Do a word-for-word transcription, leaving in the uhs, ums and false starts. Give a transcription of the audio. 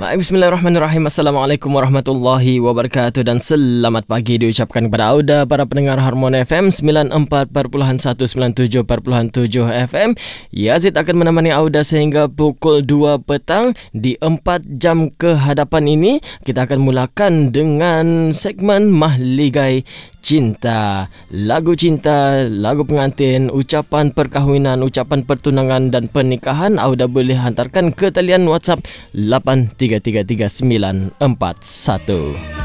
Bismillahirrahmanirrahim. Assalamualaikum warahmatullahi wabarakatuh dan selamat pagi diucapkan kepada Auda, para pendengar Harmoni F M sembilan puluh empat perpuluhan satu, sembilan puluh tujuh perpuluhan tujuh F M. Yazid akan menemani Auda sehingga pukul dua petang. Di empat jam ke hadapan ini kita akan mulakan dengan segmen Mahligai Cinta. Lagu cinta, lagu pengantin, ucapan perkahwinan, ucapan pertunangan dan pernikahan, Auda boleh hantarkan ke talian WhatsApp lapan tiga tiga tiga sembilan empat satu.